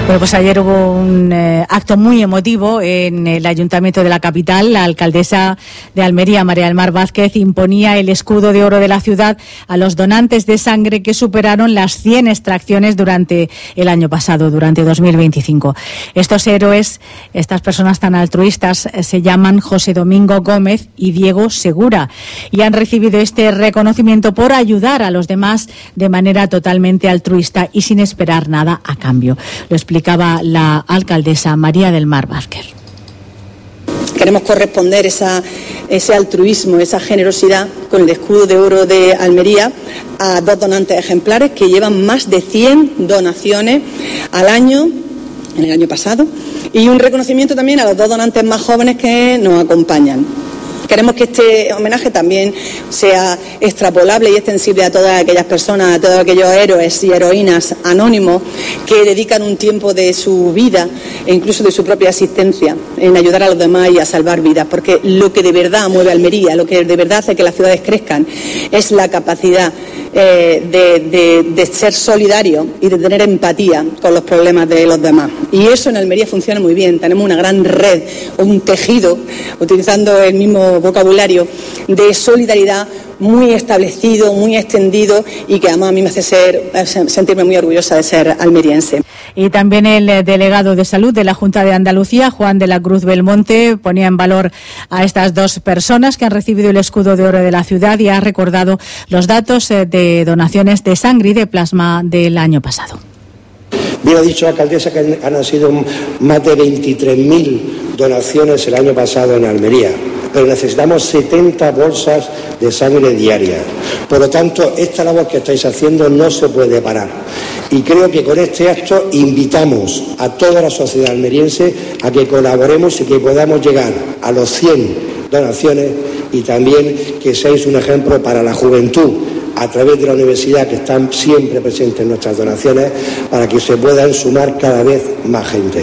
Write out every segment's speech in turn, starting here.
Bueno, pues ayer hubo un acto muy emotivo en el Ayuntamiento de la capital. La alcaldesa de Almería, María del Mar Vázquez, imponía el escudo de oro de la ciudad a los donantes de sangre que superaron las 100 extracciones durante el año pasado, durante 2025. Estos héroes, estas personas tan altruistas, se llaman José Domingo Gómez y Diego Segura y han recibido este reconocimiento por ayudar a los demás de manera totalmente altruista y sin esperar nada a cambio. Lo explicaba la alcaldesa María del Mar Vázquez. Queremos corresponder ese altruismo, esa generosidad con el escudo de oro de Almería a 2 donantes ejemplares que llevan más de 100 donaciones al año, en el año pasado, y un reconocimiento también a los 2 donantes más jóvenes que nos acompañan. Queremos que este homenaje también sea extrapolable y extensible a todas aquellas personas, a todos aquellos héroes y heroínas anónimos que dedican un tiempo de su vida e incluso de su propia existencia en ayudar a los demás y a salvar vidas, porque lo que de verdad mueve a Almería, lo que de verdad hace que las ciudades crezcan, es la capacidad de ser solidario y de tener empatía con los problemas de los demás. Y eso en Almería funciona muy bien. Tenemos una gran red, un tejido, utilizando el mismo vocabulario, de solidaridad muy establecido, muy extendido y que además a mí me hace sentirme muy orgullosa de ser almeriense. Y también el delegado de Salud de la Junta de Andalucía, Juan de la Cruz Belmonte, ponía en valor a estas 2 personas que han recibido el escudo de oro de la ciudad y ha recordado los datos de donaciones de sangre y de plasma del año pasado. Bien ha dicho la alcaldesa que han sido más de 23.000 donaciones el año pasado en Almería, pero necesitamos 70 bolsas de sangre diaria. Por lo tanto, esta labor que estáis haciendo no se puede parar. Y creo que con este acto invitamos a toda la sociedad almeriense a que colaboremos y que podamos llegar a los 100 donaciones y también que seáis un ejemplo para la juventud a través de la universidad, que están siempre presentes en nuestras donaciones, para que se puedan sumar cada vez más gente.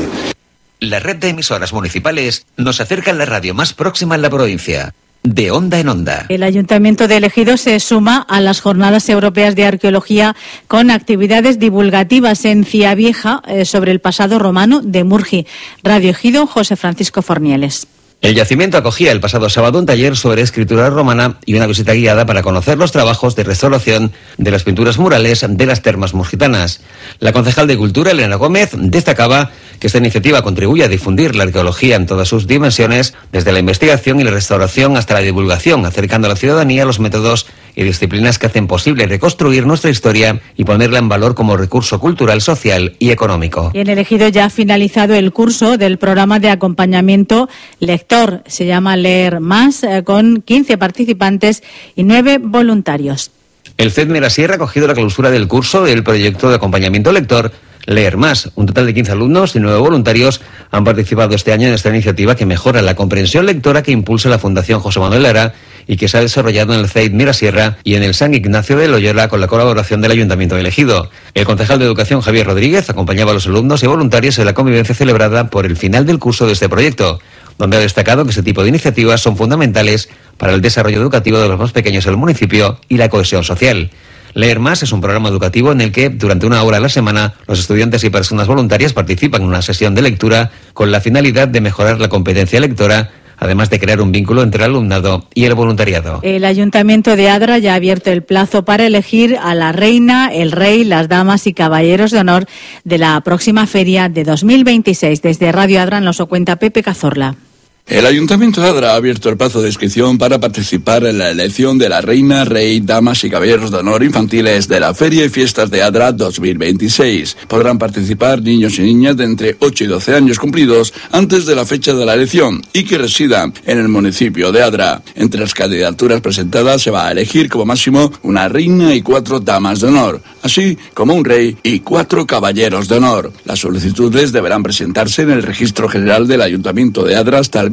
La red de emisoras municipales nos acerca a la radio más próxima en la provincia. De Onda en Onda. El Ayuntamiento de Ejido se suma a las Jornadas Europeas de Arqueología con actividades divulgativas en Ciavieja sobre el pasado romano de Murgi. Radio Ejido, José Francisco Fornieles. El yacimiento acogía el pasado sábado un taller sobre escritura romana y una visita guiada para conocer los trabajos de restauración de las pinturas murales de las termas murgitanas. La concejal de Cultura, Elena Gómez, destacaba que esta iniciativa contribuye a difundir la arqueología en todas sus dimensiones, desde la investigación y la restauración hasta la divulgación, acercando a la ciudadanía los métodos y disciplinas que hacen posible reconstruir nuestra historia y ponerla en valor como recurso cultural, social y económico. Y en el Ejido ya ha finalizado el curso del programa de acompañamiento lector. Se llama Leer Más, con 15 participantes y 9 voluntarios. El CED Mirasierra ha acogido la clausura del curso del proyecto de acompañamiento lector Leer Más. Un total de 15 alumnos y 9 voluntarios han participado este año en esta iniciativa que mejora la comprensión lectora que impulsa la Fundación José Manuel Lara y que se ha desarrollado en el CEID Mirasierra y en el San Ignacio de Loyola con la colaboración del Ayuntamiento de Ejido. El concejal de Educación, Javier Rodríguez, acompañaba a los alumnos y voluntarios en la convivencia celebrada por el final del curso de este proyecto, donde ha destacado que este tipo de iniciativas son fundamentales para el desarrollo educativo de los más pequeños del municipio y la cohesión social. Leer Más es un programa educativo en el que, durante 1 hora a la semana, los estudiantes y personas voluntarias participan en una sesión de lectura con la finalidad de mejorar la competencia lectora, además de crear un vínculo entre el alumnado y el voluntariado. El Ayuntamiento de Adra ya ha abierto el plazo para elegir a la reina, el rey, las damas y caballeros de honor de la próxima feria de 2026. Desde Radio Adra nos lo cuenta Pepe Cazorla. El Ayuntamiento de Adra ha abierto el plazo de inscripción para participar en la elección de la reina, rey, damas y caballeros de honor infantiles de la Feria y Fiestas de Adra 2026. Podrán participar niños y niñas de entre 8 y 12 años cumplidos antes de la fecha de la elección y que residan en el municipio de Adra. Entre las candidaturas presentadas se va a elegir como máximo una reina y 4 damas de honor, así como un rey y 4 caballeros de honor. Las solicitudes deberán presentarse en el Registro General del Ayuntamiento de Adra hasta el viernes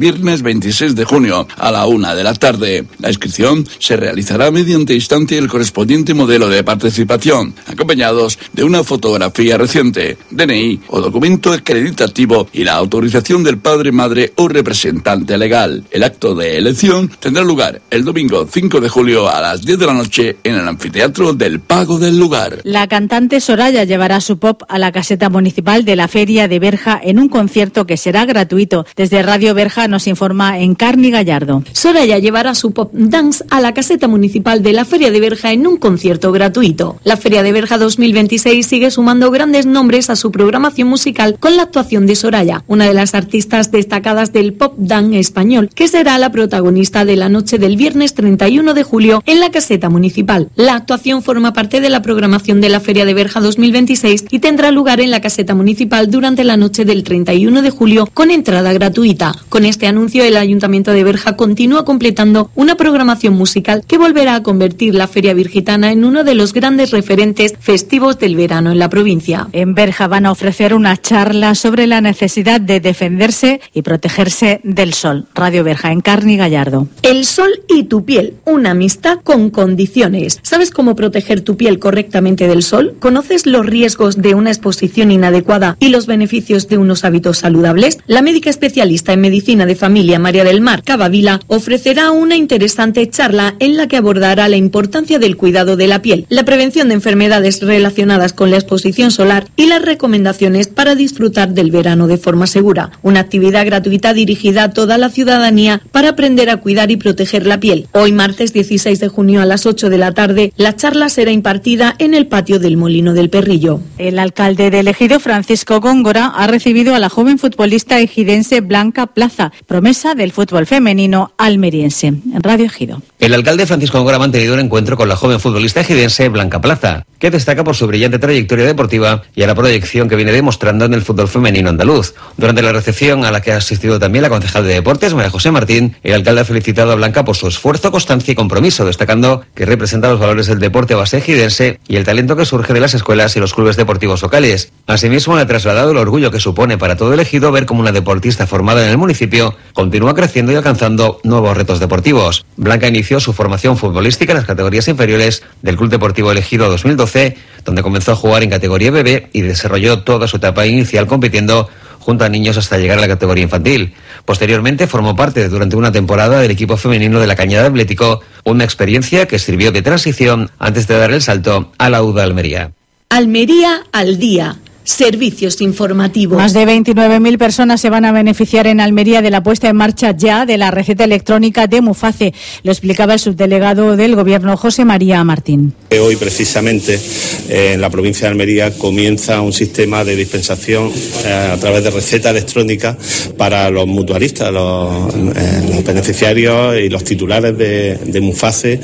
viernes 26 de junio a la 1 de la tarde. La inscripción se realizará mediante instante el correspondiente modelo de participación, acompañados de una fotografía reciente, DNI o documento acreditativo y la autorización del padre, madre o representante legal. El acto de elección tendrá lugar el domingo 5 de julio a las 10 de la noche en el anfiteatro del Pago del lugar. La cantante Soraya llevará su pop a la caseta municipal de la Feria de Berja en un concierto que será gratuito. Desde Radio Berja nos informa Encarni Gallardo. Soraya llevará su pop dance a la caseta municipal de la Feria de Berja en un concierto gratuito. La Feria de Berja 2026 sigue sumando grandes nombres a su programación musical con la actuación de Soraya, una de las artistas destacadas del pop dance español, que será la protagonista de la noche del viernes 31 de julio en la caseta municipal. La actuación forma parte de la programación de la Feria de Berja 2026 y tendrá lugar en la caseta municipal durante la noche del 31 de julio con entrada gratuita. Con este anuncio, el Ayuntamiento de Berja continúa completando una programación musical que volverá a convertir la Feria Virgitana en uno de los grandes referentes festivos del verano en la provincia. En Berja van a ofrecer una charla sobre la necesidad de defenderse y protegerse del sol. Radio Berja, Encarni Gallardo. El sol y tu piel, una amistad con condiciones. ¿Sabes cómo proteger tu piel correctamente del sol? ¿Conoces los riesgos de una exposición inadecuada y los beneficios de unos hábitos saludables? La médica especialista en medicina de familia María del Mar Cavavila ofrecerá una interesante charla en la que abordará la importancia del cuidado de la piel, la prevención de enfermedades relacionadas con la exposición solar y las recomendaciones para disfrutar del verano de forma segura. Una actividad gratuita dirigida a toda la ciudadanía para aprender a cuidar y proteger la piel. Hoy, martes 16 de junio a las 8 de la tarde, la charla será impartida en el patio del Molino del Perrillo. El alcalde de Ejido, Francisco Góngora, ha recibido a la joven futbolista ejidense Blanca Plaza, promesa del fútbol femenino almeriense. En Radio Ejido. El alcalde Francisco Góngora ha mantenido un encuentro con la joven futbolista ejidense Blanca Plaza, que destaca por su brillante trayectoria deportiva y a la proyección que viene demostrando en el fútbol femenino andaluz. Durante la recepción, a la que ha asistido también la concejal de Deportes, María José Martín, el alcalde ha felicitado a Blanca por su esfuerzo, constancia y compromiso, destacando que representa los valores del deporte base ejidense y el talento que surge de las escuelas y los clubes deportivos locales. Asimismo, le ha trasladado el orgullo que supone para todo el ejido ver cómo una deportista formada en el municipio continúa creciendo y alcanzando nuevos retos deportivos. Blanca inició su formación futbolística en las categorías inferiores del Club Deportivo El Ejido 2012, donde comenzó a jugar en categoría bebé y desarrolló toda su etapa inicial compitiendo junto a niños hasta llegar a la categoría infantil. Posteriormente formó parte durante una temporada del equipo femenino de la Cañada Atlético, una experiencia que sirvió de transición antes de dar el salto a la UDA Almería. Almería al día. Servicios informativos. Más de 29.000 personas se van a beneficiar en Almería de la puesta en marcha ya de la receta electrónica de Muface. Lo explicaba el subdelegado del Gobierno, José María Martín. Hoy, precisamente, en la provincia de Almería comienza un sistema de dispensación a través de receta electrónica para los mutualistas, los beneficiarios y los titulares de Muface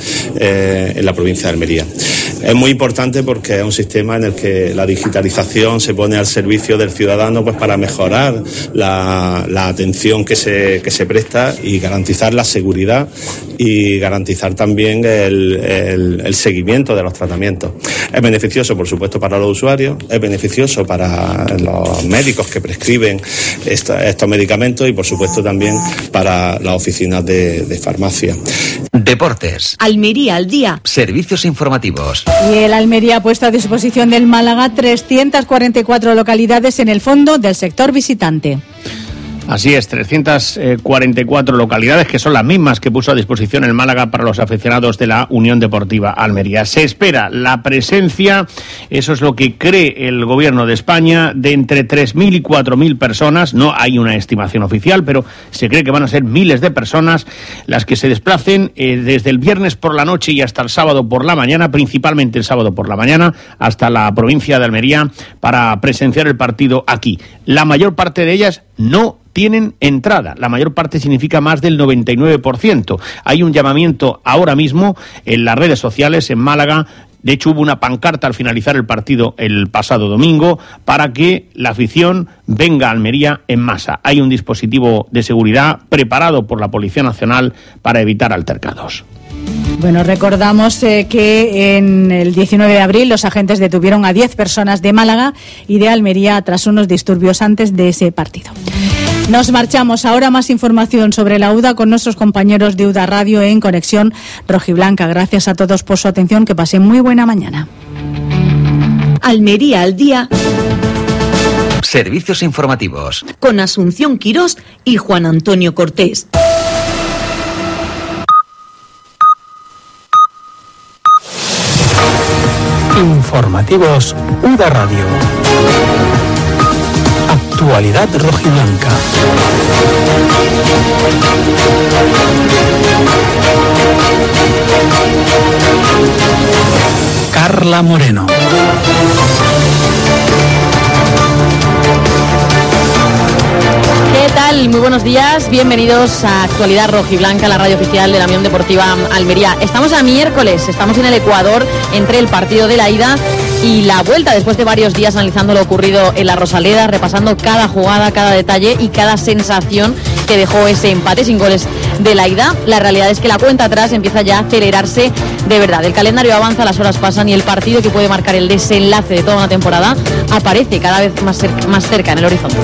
en la provincia de Almería. Es muy importante porque es un sistema en el que la digitalización se pone al servicio del ciudadano pues para mejorar la atención que se presta y garantizar la seguridad y garantizar también el seguimiento de los tratamientos. Es beneficioso, por supuesto, para los usuarios, es beneficioso para los médicos que prescriben estos medicamentos y, por supuesto, también para las oficinas de farmacia. Deportes. Almería al día. Servicios informativos. Y el Almería ha puesto a disposición del Málaga 344 localidades en el fondo del sector visitante. Así es, 344 localidades que son las mismas que puso a disposición el Málaga para los aficionados de la Unión Deportiva Almería. Se espera la presencia, eso es lo que cree el Gobierno de España, de entre 3.000 y 4.000 personas. No hay una estimación oficial, pero se cree que van a ser miles de personas las que se desplacen desde el viernes por la noche y hasta el sábado por la mañana, principalmente el sábado por la mañana, hasta la provincia de Almería para presenciar el partido aquí. La mayor parte de ellas no tienen entrada. La mayor parte significa más del 99%. Hay un llamamiento ahora mismo en las redes sociales en Málaga. De hecho, hubo una pancarta al finalizar el partido el pasado domingo para que la afición venga a Almería en masa. Hay un dispositivo de seguridad preparado por la Policía Nacional para evitar altercados. Bueno, recordamos que en el 19 de abril los agentes detuvieron a 10 personas de Málaga y de Almería tras unos disturbios antes de ese partido. Nos marchamos. Ahora más información sobre la UDA con nuestros compañeros de UDA Radio en Conexión Rojiblanca. Gracias a todos por su atención. Que pasen muy buena mañana. Almería al día. Servicios informativos. Con Asunción Quirós y Juan Antonio Cortés. Informativos UDA Radio. Actualidad rojiblanca. Carla Moreno. ¿Qué tal? Muy buenos días, bienvenidos a Actualidad Rojiblanca, la radio oficial de la Unión Deportiva Almería. Estamos a miércoles, estamos en el Ecuador entre el partido de la ida y la vuelta, después de varios días analizando lo ocurrido en la Rosaleda, repasando cada jugada, cada detalle y cada sensación que dejó ese empate sin goles de la ida. La realidad es que la cuenta atrás empieza ya a acelerarse de verdad. El calendario avanza, las horas pasan y el partido que puede marcar el desenlace de toda una temporada aparece cada vez más cerca en el horizonte.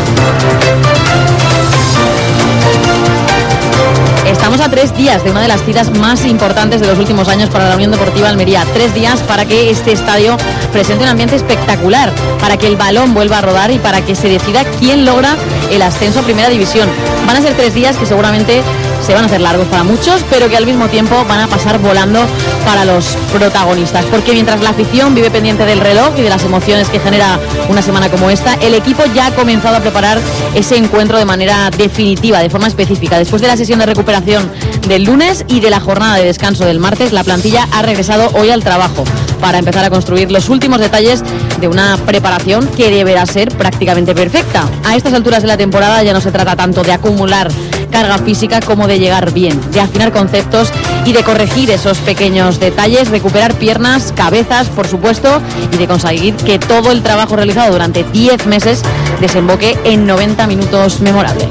Estamos a 3 días de una de las citas más importantes de los últimos años para la Unión Deportiva Almería. 3 días para que este estadio presente un ambiente espectacular, para que el balón vuelva a rodar y para que se decida quién logra el ascenso a Primera División. Van a ser 3 días que seguramente se van a hacer largos para muchos, pero que al mismo tiempo van a pasar volando para los protagonistas. Porque mientras la afición vive pendiente del reloj y de las emociones que genera una semana como esta, el equipo ya ha comenzado a preparar ese encuentro de manera definitiva, de forma específica. Después de la sesión de recuperación del lunes y de la jornada de descanso del martes, la plantilla ha regresado hoy al trabajo para empezar a construir los últimos detalles de una preparación que deberá ser prácticamente perfecta. A estas alturas de la temporada ya no se trata tanto de acumular carga física como de llegar bien, de afinar conceptos y de corregir esos pequeños detalles, recuperar piernas, cabezas, por supuesto, y de conseguir que todo el trabajo realizado durante 10 meses desemboque en 90 minutos memorables.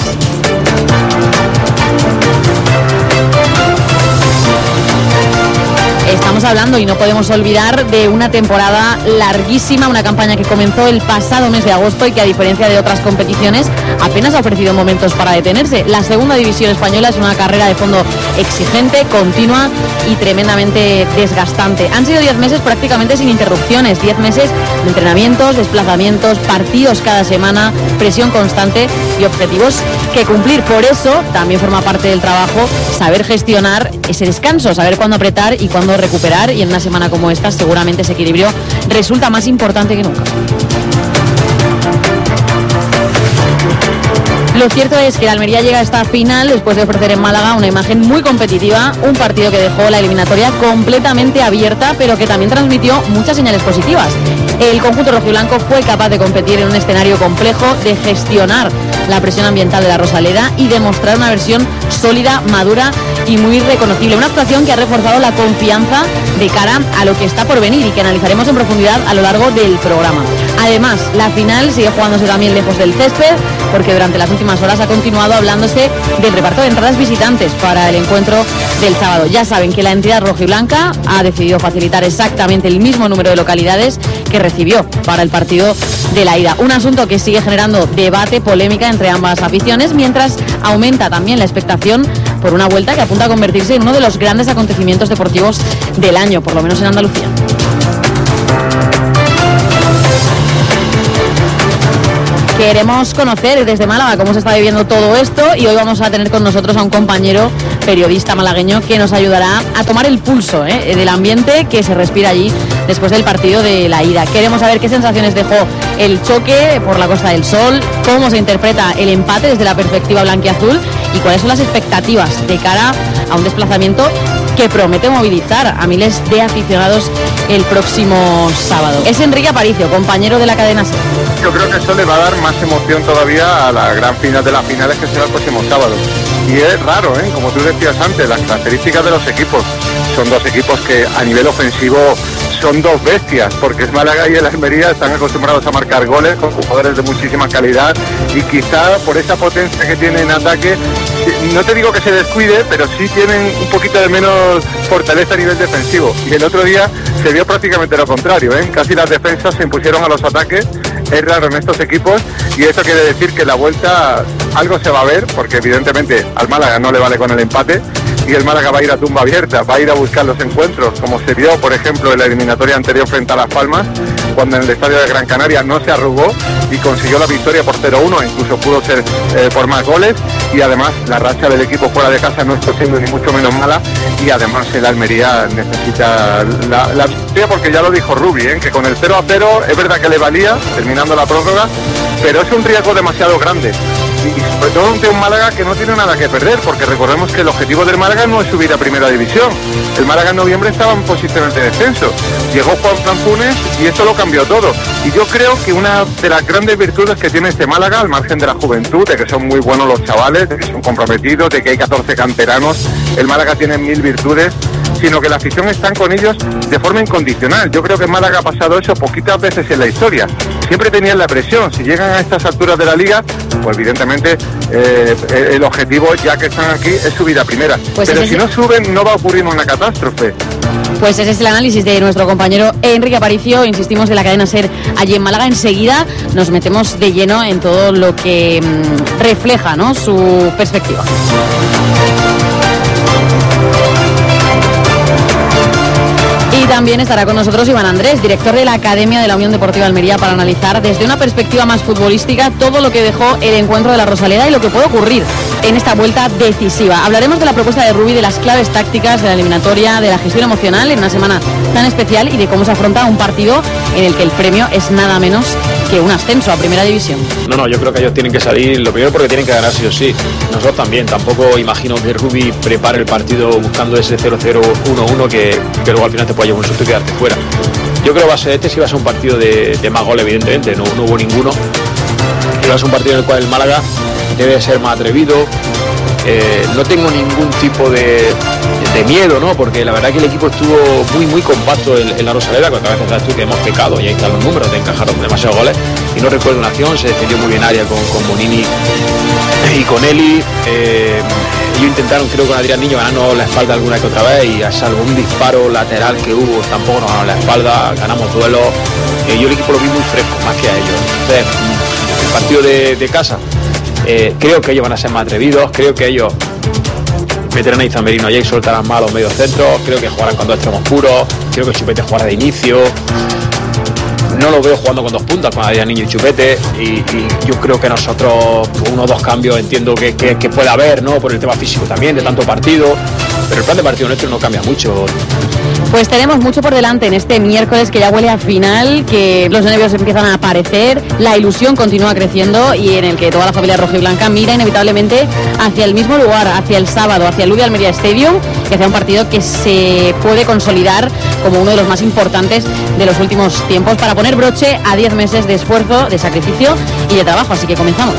Estamos hablando y no podemos olvidar de una temporada larguísima, una campaña que comenzó el pasado mes de agosto y que, a diferencia de otras competiciones, apenas ha ofrecido momentos para detenerse. La segunda división española es una carrera de fondo exigente, continua y tremendamente desgastante. Han sido 10 meses prácticamente sin interrupciones, 10 meses de entrenamientos, desplazamientos, partidos cada semana, presión constante y objetivos que cumplir. Por eso también forma parte del trabajo saber gestionar ese descanso, saber cuándo apretar y cuándo recuperar, y en una semana como esta seguramente ese equilibrio resulta más importante que nunca. Lo cierto es que la Almería llega a esta final después de ofrecer en Málaga una imagen muy competitiva, un partido que dejó la eliminatoria completamente abierta, pero que también transmitió muchas señales positivas. El conjunto rojiblanco fue capaz de competir en un escenario complejo, de gestionar la presión ambiental de la Rosaleda y de mostrar una versión sólida, madura y muy reconocible. Una actuación que ha reforzado la confianza de cara a lo que está por venir y que analizaremos en profundidad a lo largo del programa. Además, la final sigue jugándose también lejos del césped, porque durante las últimas horas ha continuado hablándose del reparto de entradas visitantes para el encuentro del sábado. Ya saben que la entidad rojiblanca ha decidido facilitar exactamente el mismo número de localidades que recibió para el partido de la ida. Un asunto que sigue generando debate, polémica entre ambas aficiones, mientras aumenta también la expectación por una vuelta que apunta a convertirse en uno de los grandes acontecimientos deportivos del año, por lo menos en Andalucía. Queremos conocer desde Málaga cómo se está viviendo todo esto y hoy vamos a tener con nosotros a un compañero periodista malagueño que nos ayudará a tomar el pulso del ambiente que se respira allí después del partido de la ida. Queremos saber qué sensaciones dejó el choque por la Costa del Sol, cómo se interpreta el empate desde la perspectiva blanquiazul y cuáles son las expectativas de cara a un desplazamiento que promete movilizar a miles de aficionados el próximo sábado. Es Enrique Aparicio, compañero de la cadena SER. Yo creo que eso le va a dar más emoción todavía a la gran final de las finales, que será el próximo sábado. Y es raro, como tú decías antes, las características de los equipos. Son dos equipos que a nivel ofensivo son dos bestias, porque el Málaga y el Almería están acostumbrados a marcar goles con jugadores de muchísima calidad y quizá por esa potencia que tienen en ataque, no te digo que se descuide, pero sí tienen un poquito de menos fortaleza a nivel defensivo. Y el otro día se vio prácticamente lo contrario, casi las defensas se impusieron a los ataques es raro en estos equipos, y eso quiere decir que la vuelta algo se va a ver, porque evidentemente al Málaga no le vale con el empate, y el Málaga va a ir a tumba abierta, va a ir a buscar los encuentros, como se vio, por ejemplo, en la eliminatoria anterior frente a Las Palmas, cuando en el estadio de Gran Canaria no se arrugó y consiguió la victoria por 0-1, incluso pudo ser por más goles, y además la racha del equipo fuera de casa no está siendo ni mucho menos mala, y además el Almería necesita la victoria, porque ya lo dijo Rubi, que con el 0-0 es verdad que le valía, terminando la prórroga, pero es un riesgo demasiado grande. Y sobre todo ante un Málaga que no tiene nada que perder, porque recordemos que el objetivo del Málaga no es subir a Primera División. El Málaga en noviembre estaba en posiciones de descenso. Llegó Juan Planfunes y esto lo cambió todo. Y yo creo que una de las grandes virtudes que tiene este Málaga, al margen de la juventud, de que son muy buenos los chavales, de que son comprometidos, de que hay 14 canteranos, el Málaga tiene 1000 virtudes, sino que la afición está con ellos de forma incondicional. Yo creo que en Málaga ha pasado eso poquitas veces en la historia. Siempre tenían la presión. Si llegan a estas alturas de la Liga, pues evidentemente el objetivo, ya que están aquí, es subir a primera. Pues pero si no suben, no va a ocurrir una catástrofe. Pues ese es el análisis de nuestro compañero Enrique Aparicio, insistimos, de la cadena SER allí en Málaga. Enseguida nos metemos de lleno en todo lo que refleja, ¿no?, su perspectiva. Y también estará con nosotros Iván Andrés, director de la Academia de la Unión Deportiva Almería, para analizar desde una perspectiva más futbolística todo lo que dejó el encuentro de la Rosaleda y lo que puede ocurrir en esta vuelta decisiva. Hablaremos de la propuesta de Rubi, de las claves tácticas de la eliminatoria, de la gestión emocional en una semana tan especial y de cómo se afronta un partido en el que el premio es nada menos que un ascenso a Primera División. No, yo creo que ellos tienen que salir, lo primero porque tienen que ganar sí o sí. Nosotros también, tampoco imagino que Rubi prepare el partido buscando ese 0-0, 1-1 que luego al final te puede llevar un susto y quedarte fuera. Yo creo que sí va a ser un partido de más gol, evidentemente, no hubo ninguno. Pero va a ser un partido en el cual el Málaga debe ser más atrevido. No tengo ningún tipo de miedo, ¿no? Porque la verdad que el equipo estuvo muy compacto en la Rosaleda, cuando a veces sabes tú que hemos pecado, y ahí están los números, de encajar demasiados goles, y no recuerdo una acción, se defendió muy bien área con Bonini y con Eli. Ellos intentaron, creo, con Adrián Niño ganarnos la espalda alguna que otra vez, y a salvo un disparo lateral que hubo, tampoco nos ganaron la espalda, ganamos duelos. Yo el equipo lo vi muy fresco, más que a ellos. Entonces, el partido de casa, creo que ellos van a ser más atrevidos, creo que ellos meterán a Izan Merino allá y soltarán más los medios centros, creo que jugarán con dos extremos puros, creo que Chupete jugará de inicio. No lo veo jugando con dos puntas, con Adrián Niño y Chupete, y yo creo que nosotros, uno o dos cambios entiendo que puede haber, ¿no?, por el tema físico también, de tanto partido, pero el plan de partido nuestro no cambia mucho. Pues tenemos mucho por delante en este miércoles, que ya huele a final, que los nervios empiezan a aparecer, la ilusión continúa creciendo y en el que toda la familia rojiblanca mira inevitablemente hacia el mismo lugar, hacia el sábado, hacia el Lubi Almería Stadium, que sea un partido que se puede consolidar como uno de los más importantes de los últimos tiempos para poner broche a 10 meses de esfuerzo, de sacrificio y de trabajo. Así que comenzamos.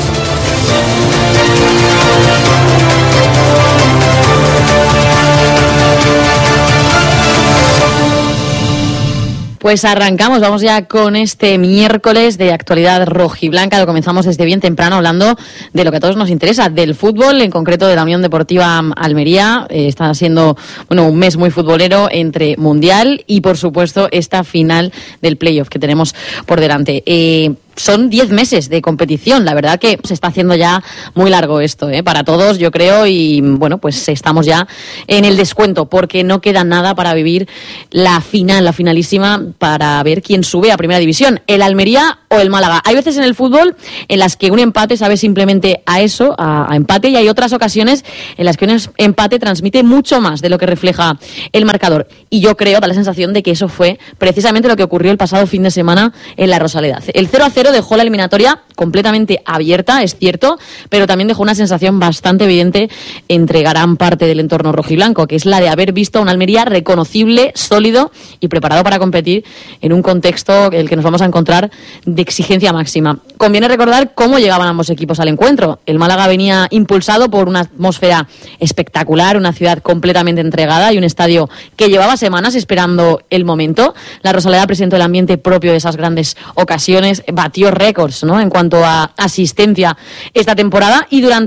Pues arrancamos, vamos ya con este miércoles de actualidad rojiblanca. Lo comenzamos desde bien temprano hablando de lo que a todos nos interesa, del fútbol, en concreto de la Unión Deportiva Almería. Está siendo un mes muy futbolero entre Mundial y, por supuesto, esta final del playoff que tenemos por delante. Son 10 meses de competición, la verdad que se está haciendo ya muy largo esto, para todos, yo creo, y bueno, pues estamos ya en el descuento, porque no queda nada para vivir la final, la finalísima, para ver quién sube a Primera División, el Almería o el Málaga. Hay veces en el fútbol en las que un empate sabe simplemente a eso, a empate, y hay otras ocasiones en las que un empate transmite mucho más de lo que refleja el marcador, y yo creo, da la sensación de que eso fue precisamente lo que ocurrió el pasado fin de semana en la Rosaleda. El 0-0 dejó la eliminatoria completamente abierta, es cierto, pero también dejó una sensación bastante evidente entre gran parte del entorno rojiblanco, que es la de haber visto a un Almería reconocible, sólido y preparado para competir en un contexto en el que nos vamos a encontrar de exigencia máxima. Conviene recordar cómo llegaban ambos equipos al encuentro. El Málaga venía impulsado por una atmósfera espectacular, una ciudad completamente entregada y un estadio que llevaba semanas esperando el momento. La Rosaleda presentó el ambiente propio de esas grandes ocasiones, batió récords, ¿no?, en cuanto a asistencia esta temporada, y durante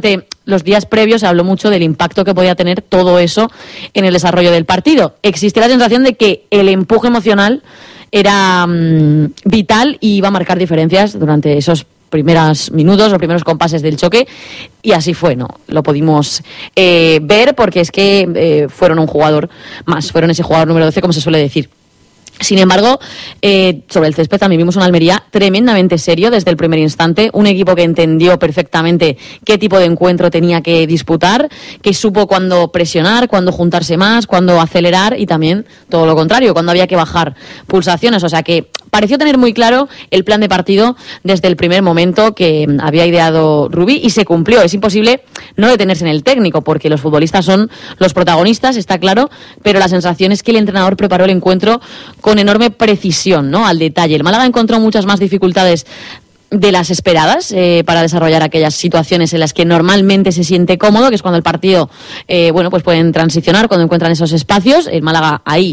los días previos se habló mucho del impacto que podía tener todo eso en el desarrollo del partido. Existía la sensación de que el empuje emocional era vital y iba a marcar diferencias durante esos primeros minutos, los primeros compases del choque, y así fue, ¿no? Lo pudimos ver porque es que fueron un jugador más, fueron ese jugador número 12, como se suele decir. Sin embargo, sobre el césped también vimos un Almería tremendamente serio desde el primer instante, un equipo que entendió perfectamente qué tipo de encuentro tenía que disputar, que supo cuándo presionar, cuándo juntarse más, cuándo acelerar y también todo lo contrario, cuándo había que bajar pulsaciones. O sea que pareció tener muy claro el plan de partido desde el primer momento que había ideado Rubí y se cumplió. Es imposible no detenerse en el técnico porque los futbolistas son los protagonistas, está claro, pero la sensación es que el entrenador preparó el encuentro con enorme precisión, ¿no? Al detalle. El Málaga encontró muchas más dificultades de las esperadas para desarrollar aquellas situaciones en las que normalmente se siente cómodo, que es cuando el partido, pues pueden transicionar, cuando encuentran esos espacios. El Málaga ahí,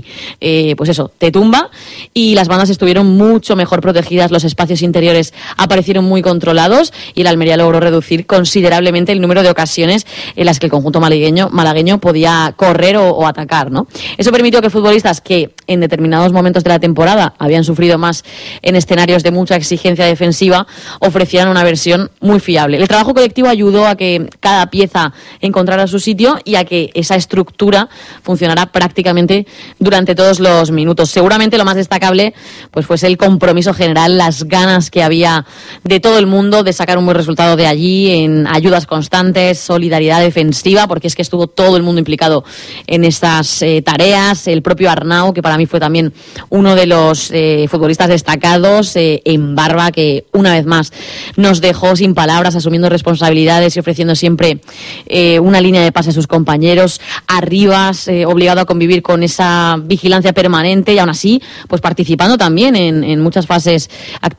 te tumba, y las bandas estuvieron mucho mejor protegidas, los espacios interiores aparecieron muy controlados y el Almería logró reducir considerablemente el número de ocasiones en las que el conjunto malagueño podía correr o atacar, ¿no? Eso permitió que futbolistas que en determinados momentos de la temporada habían sufrido más en escenarios de mucha exigencia defensiva ofrecieran una versión muy fiable. El trabajo colectivo ayudó a que cada pieza encontrara su sitio y a que esa estructura funcionara prácticamente durante todos los minutos. Seguramente lo más destacable pues fuese el compromiso general, las ganas que había de todo el mundo de sacar un buen resultado de allí, en ayudas constantes, solidaridad defensiva, porque es que estuvo todo el mundo implicado en estas tareas. El propio Arnau, que para mí fue también uno de los futbolistas destacados, en Barba, que una vez más nos dejó sin palabras, asumiendo responsabilidades y ofreciendo siempre una línea de pase a sus compañeros. Arribas, obligado a convivir con esa vigilancia permanente y aún así pues participando también en muchas fases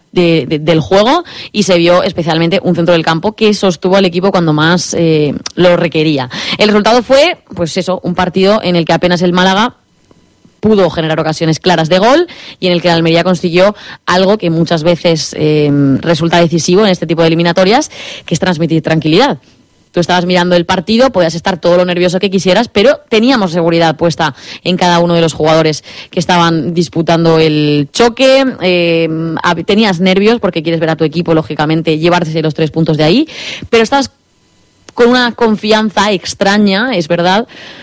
del juego, y se vio especialmente un centro del campo que sostuvo al equipo cuando más lo requería. El resultado fue un partido en el que apenas el Málaga pudo generar ocasiones claras de gol y en el que la Almería consiguió algo que muchas veces resulta decisivo en este tipo de eliminatorias, que es transmitir tranquilidad. Tú estabas mirando el partido, podías estar todo lo nervioso que quisieras, pero teníamos seguridad puesta en cada uno de los jugadores que estaban disputando el choque. Tenías nervios porque quieres ver a tu equipo, lógicamente, llevarse los 3 puntos de ahí, pero estabas con una confianza extraña, es verdad,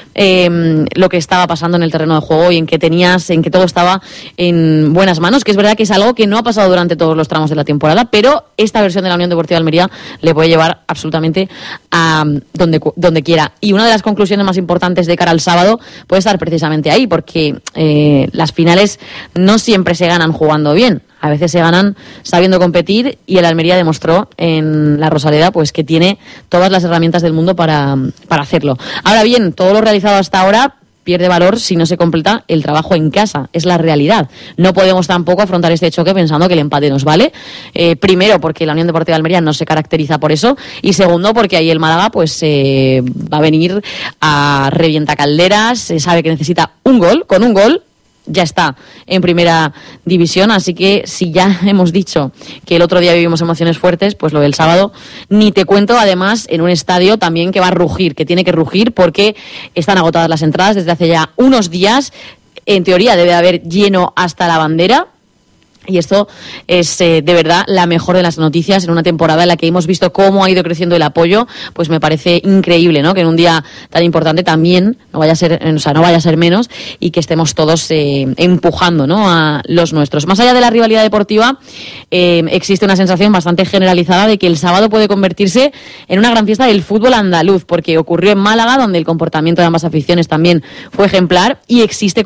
lo que estaba pasando en el terreno de juego y en que todo estaba en buenas manos, que es verdad que es algo que no ha pasado durante todos los tramos de la temporada, pero esta versión de la Unión Deportiva Almería le puede llevar absolutamente a donde quiera. Y una de las conclusiones más importantes de cara al sábado puede estar precisamente ahí, porque las finales no siempre se ganan jugando bien. A veces se ganan sabiendo competir, y el Almería demostró en la Rosaleda pues que tiene todas las herramientas del mundo para hacerlo. Ahora bien, todo lo realizado hasta ahora pierde valor si no se completa el trabajo en casa. Es la realidad. No podemos tampoco afrontar este choque pensando que el empate nos vale. Primero, porque la Unión Deportiva de Almería no se caracteriza por eso, y segundo, porque ahí el Málaga pues va a venir a revientacalderas, se sabe que necesita un gol. Con un gol ya está en primera división, así que si ya hemos dicho que el otro día vivimos emociones fuertes, pues lo del sábado ni te cuento, además en un estadio también que va a rugir, que tiene que rugir porque están agotadas las entradas desde hace ya unos días. En teoría debe haber lleno hasta la bandera. Y esto es de verdad la mejor de las noticias en una temporada en la que hemos visto cómo ha ido creciendo el apoyo. Pues me parece increíble, ¿no? Que en un día tan importante también no vaya a ser menos, y que estemos todos empujando, ¿no?, a los nuestros. Más allá de la rivalidad deportiva, existe una sensación bastante generalizada de que el sábado puede convertirse en una gran fiesta del fútbol andaluz, porque ocurrió en Málaga, donde el comportamiento de ambas aficiones también fue ejemplar, y existe